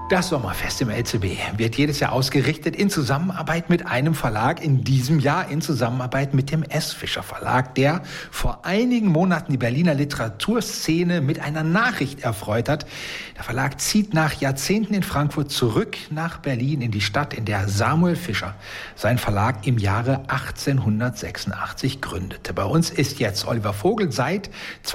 Das Sommerfest im LCB wird jedes Jahr ausgerichtet in Zusammenarbeit mit einem Verlag, in diesem Jahr in Zusammenarbeit mit dem S. Fischer Verlag, der vor einigen Monaten die Berliner Literaturszene mit einer Nachricht erfreut hat. Der Verlag zieht nach Jahrzehnten in Frankfurt zurück nach Berlin, in die Stadt, in der Samuel Fischer seinen Verlag im Jahre 1886 gründete. Bei uns ist jetzt Oliver Vogel, seit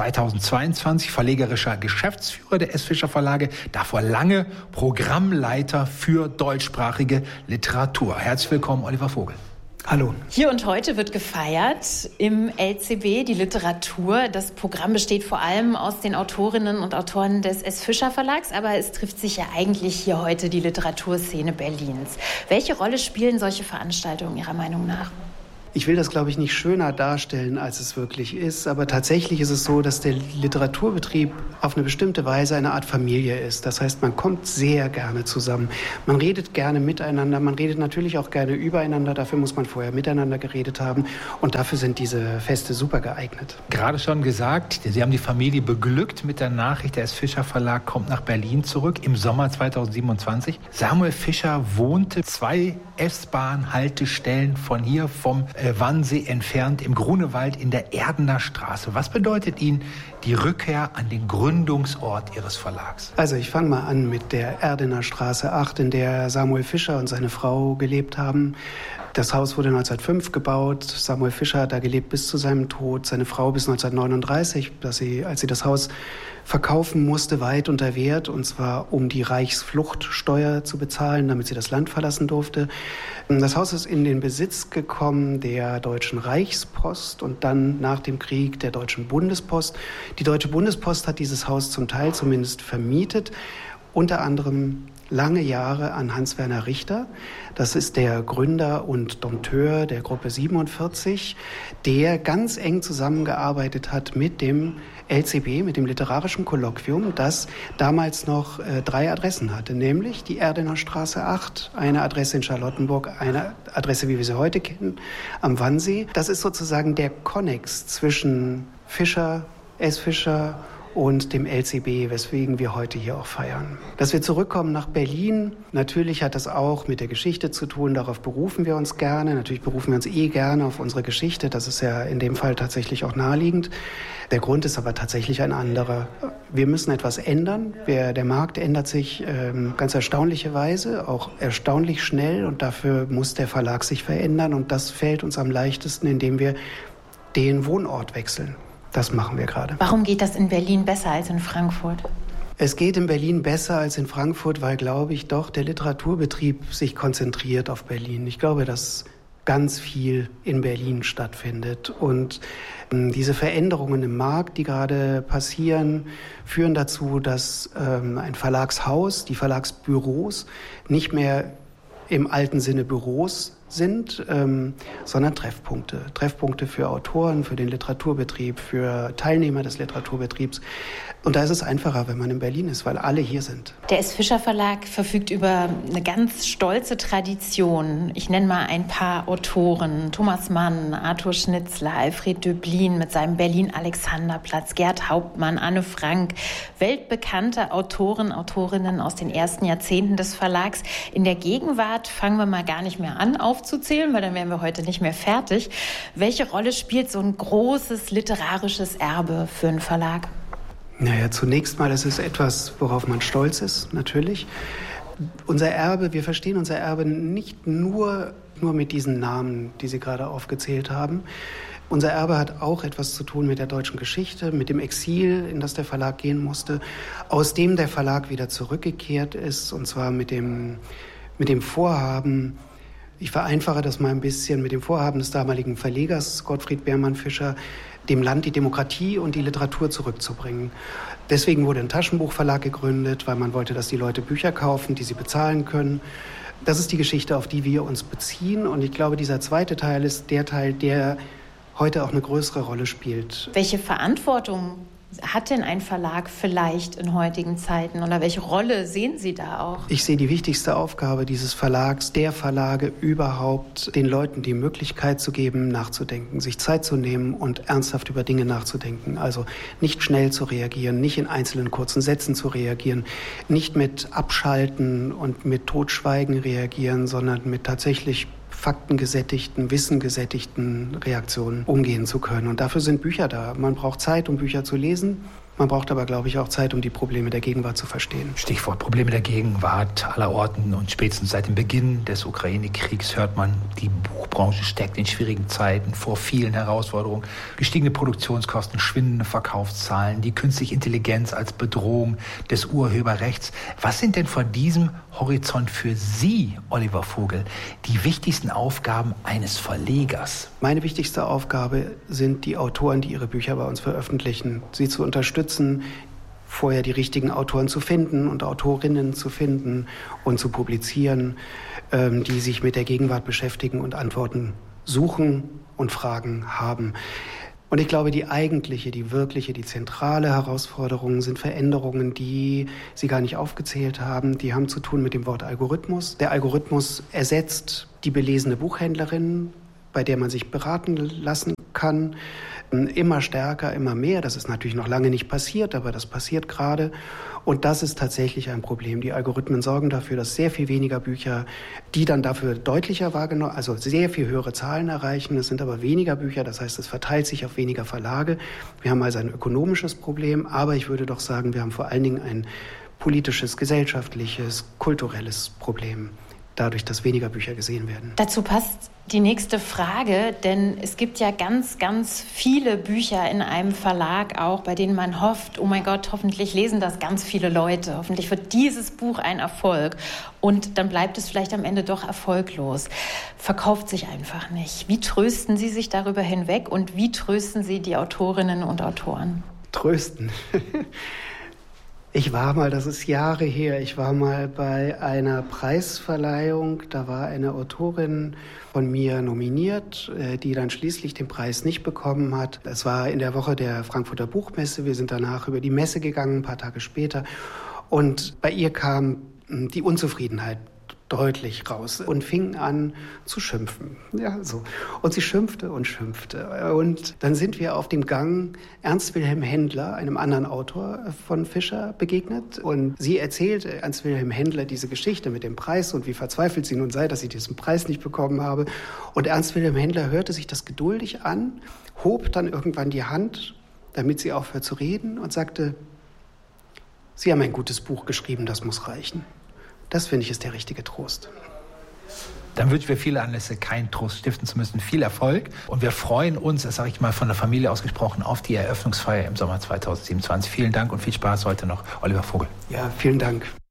2022 verlegerischer Geschäftsführer der S. Fischer Verlage, davor lange Programmleiter für deutschsprachige Literatur. Herzlich willkommen, Oliver Vogel. Hallo. Hier und heute wird gefeiert im LCB die Literatur. Das Programm besteht vor allem aus den Autorinnen und Autoren des S. Fischer Verlags, aber es trifft sich ja eigentlich hier heute die Literaturszene Berlins. Welche Rolle spielen solche Veranstaltungen Ihrer Meinung nach? Ich will das, glaube ich, nicht schöner darstellen, als es wirklich ist. Aber tatsächlich ist es so, dass der Literaturbetrieb auf eine bestimmte Weise eine Art Familie ist. Das heißt, man kommt sehr gerne zusammen. Man redet gerne miteinander. Man redet natürlich auch gerne übereinander. Dafür muss man vorher miteinander geredet haben. Und dafür sind diese Feste super geeignet. Gerade schon gesagt, Sie haben die Familie beglückt mit der Nachricht, der S. Fischer Verlag kommt nach Berlin zurück im Sommer 2027. Samuel Fischer wohnte 2 S-Bahn-Haltestellen von hier, vom Wannsee entfernt, im Grunewald in der Erdener Straße. Was bedeutet Ihnen die Rückkehr an den Gründungsort Ihres Verlags? Also ich fange mal an mit der Erdener Straße 8, in der Samuel Fischer und seine Frau gelebt haben. Das Haus wurde 1905 gebaut. Samuel Fischer hat da gelebt bis zu seinem Tod. Seine Frau bis 1939, als sie das Haus verkaufen musste, weit unter Wert, und zwar um die Reichsfluchtsteuer zu bezahlen, damit sie das Land verlassen durfte. Das Haus ist in den Besitz gekommen der Deutschen Reichspost und dann nach dem Krieg der Deutschen Bundespost. Die Deutsche Bundespost hat dieses Haus zum Teil zumindest vermietet, unter anderem lange Jahre an Hans-Werner Richter. Das ist der Gründer und Dompteur der Gruppe 47, der ganz eng zusammengearbeitet hat mit dem LCB, mit dem Literarischen Kolloquium, das damals noch 3 Adressen hatte, nämlich die Erdener Straße 8, eine Adresse in Charlottenburg, eine Adresse, wie wir sie heute kennen, am Wannsee. Das ist sozusagen der Konnex zwischen Fischer, S. Fischer und dem LCB, weswegen wir heute hier auch feiern. Dass wir zurückkommen nach Berlin, natürlich hat das auch mit der Geschichte zu tun, darauf berufen wir uns gerne. Natürlich berufen wir uns gerne auf unsere Geschichte, das ist ja in dem Fall tatsächlich auch naheliegend. Der Grund ist aber tatsächlich ein anderer. Wir müssen etwas ändern. Der Markt ändert sich ganz erstaunlicherweise, auch erstaunlich schnell, und dafür muss der Verlag sich verändern, und das fällt uns am leichtesten, indem wir den Wohnort wechseln. Das machen wir gerade. Warum geht das in Berlin besser als in Frankfurt? Es geht in Berlin besser als in Frankfurt, weil, glaube ich, doch der Literaturbetrieb sich konzentriert auf Berlin. Ich glaube, dass ganz viel in Berlin stattfindet. Und diese Veränderungen im Markt, die gerade passieren, führen dazu, dass ein Verlagshaus, die Verlagsbüros, nicht mehr im alten Sinne Büros sind, sondern Treffpunkte. Treffpunkte für Autoren, für den Literaturbetrieb, für Teilnehmer des Literaturbetriebs. Und da ist es einfacher, wenn man in Berlin ist, weil alle hier sind. Der S. Fischer Verlag verfügt über eine ganz stolze Tradition. Ich nenne mal ein paar Autoren. Thomas Mann, Arthur Schnitzler, Alfred Döblin mit seinem Berlin-Alexanderplatz, Gerd Hauptmann, Anne Frank. Weltbekannte Autoren, Autorinnen aus den ersten Jahrzehnten des Verlags. In der Gegenwart fangen wir mal gar nicht mehr an aufzuzählen, weil dann wären wir heute nicht mehr fertig. Welche Rolle spielt so ein großes literarisches Erbe für einen Verlag? Naja, zunächst mal ist es etwas, worauf man stolz ist, natürlich. Unser Erbe, wir verstehen unser Erbe nicht nur mit diesen Namen, die Sie gerade aufgezählt haben. Unser Erbe hat auch etwas zu tun mit der deutschen Geschichte, mit dem Exil, in das der Verlag gehen musste, aus dem der Verlag wieder zurückgekehrt ist, und zwar mit dem Vorhaben, ich vereinfache das mal ein bisschen, mit dem Vorhaben des damaligen Verlegers Gottfried Beermann Fischer, dem Land die Demokratie und die Literatur zurückzubringen. Deswegen wurde ein Taschenbuchverlag gegründet, weil man wollte, dass die Leute Bücher kaufen, die sie bezahlen können. Das ist die Geschichte, auf die wir uns beziehen. Und ich glaube, dieser zweite Teil ist der Teil, der heute auch eine größere Rolle spielt. Welche Verantwortung hat denn ein Verlag vielleicht in heutigen Zeiten oder welche Rolle sehen Sie da auch? Ich sehe die wichtigste Aufgabe dieses Verlags, der Verlage überhaupt, den Leuten die Möglichkeit zu geben, nachzudenken, sich Zeit zu nehmen und ernsthaft über Dinge nachzudenken. Also nicht schnell zu reagieren, nicht in einzelnen kurzen Sätzen zu reagieren, nicht mit Abschalten und mit Totschweigen reagieren, sondern mit tatsächlich faktengesättigten, wissengesättigten Reaktionen umgehen zu können. Und dafür sind Bücher da. Man braucht Zeit, um Bücher zu lesen. Man braucht aber, glaube ich, auch Zeit, um die Probleme der Gegenwart zu verstehen. Stichwort Probleme der Gegenwart aller Orten. Und spätestens seit dem Beginn des Ukraine-Kriegs hört man, die Buchbranche steckt in schwierigen Zeiten vor vielen Herausforderungen. Gestiegene Produktionskosten, schwindende Verkaufszahlen, die künstliche Intelligenz als Bedrohung des Urheberrechts. Was sind denn vor diesem Horizont für Sie, Oliver Vogel, die wichtigsten Aufgaben eines Verlegers? Meine wichtigste Aufgabe sind die Autoren, die ihre Bücher bei uns veröffentlichen, sie zu unterstützen, vorher die richtigen Autoren zu finden und Autorinnen zu finden und zu publizieren, die sich mit der Gegenwart beschäftigen und Antworten suchen und Fragen haben. Und ich glaube, die eigentliche, die wirkliche, die zentrale Herausforderung sind Veränderungen, die Sie gar nicht aufgezählt haben. Die haben zu tun mit dem Wort Algorithmus. Der Algorithmus ersetzt die belesene Buchhändlerin, bei der man sich beraten lassen kann, immer stärker, immer mehr. Das ist natürlich noch lange nicht passiert, aber das passiert gerade. Und das ist tatsächlich ein Problem. Die Algorithmen sorgen dafür, dass sehr viel weniger Bücher, die dann dafür deutlicher wahrgenommen, also sehr viel höhere Zahlen erreichen. Es sind aber weniger Bücher, das heißt, es verteilt sich auf weniger Verlage. Wir haben also ein ökonomisches Problem, aber ich würde doch sagen, wir haben vor allen Dingen ein politisches, gesellschaftliches, kulturelles Problem, dadurch, dass weniger Bücher gesehen werden. Dazu passt die nächste Frage, denn es gibt ja ganz, ganz viele Bücher in einem Verlag auch, bei denen man hofft, oh mein Gott, hoffentlich lesen das ganz viele Leute, hoffentlich wird dieses Buch ein Erfolg und dann bleibt es vielleicht am Ende doch erfolglos. Verkauft sich einfach nicht. Wie trösten Sie sich darüber hinweg und wie trösten Sie die Autorinnen und Autoren? Trösten. Ich war mal, das ist Jahre her, ich war mal bei einer Preisverleihung, da war eine Autorin von mir nominiert, die dann schließlich den Preis nicht bekommen hat. Es war in der Woche der Frankfurter Buchmesse, wir sind danach über die Messe gegangen, ein paar Tage später, und bei ihr kam die Unzufriedenheit deutlich raus und fing an zu schimpfen. Ja, so. Und sie schimpfte und schimpfte. Und dann sind wir auf dem Gang Ernst Wilhelm Händler, einem anderen Autor von Fischer, begegnet. Und sie erzählte Ernst Wilhelm Händler diese Geschichte mit dem Preis und wie verzweifelt sie nun sei, dass sie diesen Preis nicht bekommen habe. Und Ernst Wilhelm Händler hörte sich das geduldig an, hob dann irgendwann die Hand, damit sie aufhört zu reden und sagte, Sie haben ein gutes Buch geschrieben, das muss reichen. Das, finde ich, ist der richtige Trost. Dann wünschen wir viele Anlässe, keinen Trost stiften zu müssen. Viel Erfolg. Und wir freuen uns, das sage ich mal von der Familie ausgesprochen, auf die Eröffnungsfeier im Sommer 2027. Vielen Dank und viel Spaß heute noch, Oliver Vogel. Ja, vielen Dank.